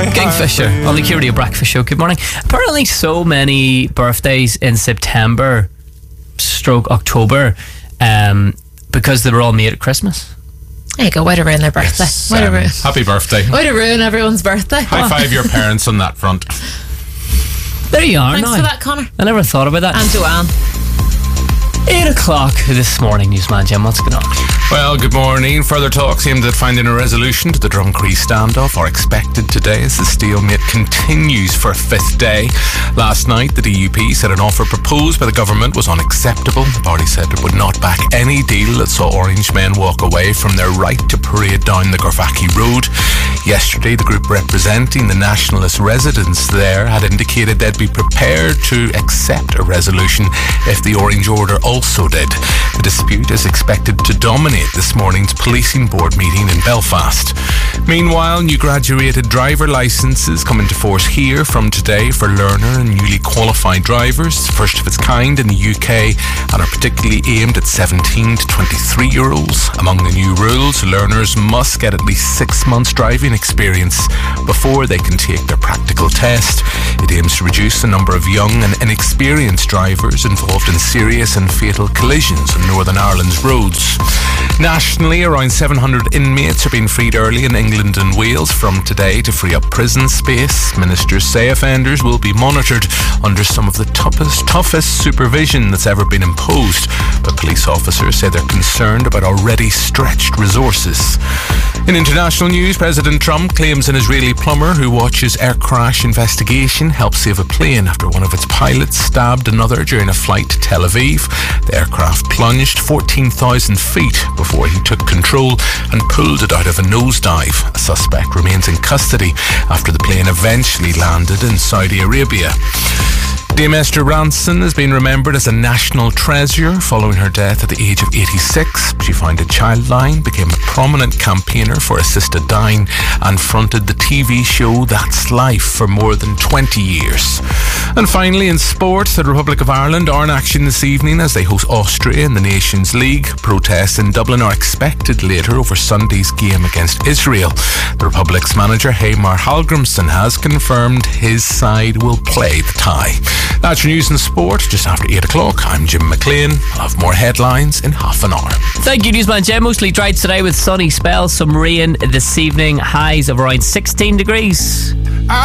Kingfisher on the Curio Breakfast Show. Good morning. Apparently so many birthdays in September / October because they were all made at Christmas. There you go, way to ruin their birthday. Yes, happy birthday. Way to ruin everyone's birthday. High five your parents on that front. There you are. Thanks now. for that, Connor. I never thought about that. And Joanne. 8 o'clock this morning, Newsman Jim. What's going on? Well, good morning. Further talks aimed at finding a resolution to the Drumcree standoff are expected today as the stalemate continues for a fifth day. Last night, the DUP said an offer proposed by the government was unacceptable. The party said it would not back any deal that saw Orange men walk away from their right to parade down the Gorvaki Road. Yesterday, the group representing the nationalist residents there had indicated they'd be prepared to accept a resolution if the Orange Order also did. The dispute is expected to dominate this morning's policing board meeting in Belfast. Meanwhile, new graduated driver licences come into force here from today for learner and newly qualified drivers, first of its kind in the UK, and are particularly aimed at 17 to 23-year-olds. Among the new rules, learners must get at least 6 months driving experience before they can take their practical test. It aims to reduce the number of young and inexperienced drivers involved in serious and fatal collisions on Northern Ireland's roads. Nationally, around 700 inmates are being freed early in England and Wales from today to free up prison space. Ministers say offenders will be monitored under some of the toughest supervision that's ever been imposed, but police officers say they're concerned about already stretched resources. In international news, President Trump claims an Israeli plumber who watches air crash investigation helped save a plane after one of its pilots stabbed another during a flight to Tel Aviv. The aircraft plunged 14,000 feet before he took control and pulled it out of a nosedive. A suspect remains in custody after the plane eventually landed in Saudi Arabia. Dame Esther Ranson has been remembered as a national treasure following her death at the age of 86. She founded Childline, became a prominent campaigner for assisted dying, and fronted the TV show That's Life for more than 20 years. And finally, in sport, the Republic of Ireland are in action this evening as they host Austria in the Nations League. Protests in Dublin are expected later over Sunday's game against Israel. The Republic's manager, Heimar Hallgrimsson, has confirmed his side will play the tie. That's your news and sport just after 8 o'clock. I'm Jim McLean. I'll have more headlines in half an hour. Thank you, Newsman Jim. Mostly dry today with sunny spells, some rain this evening, highs of around 16 degrees.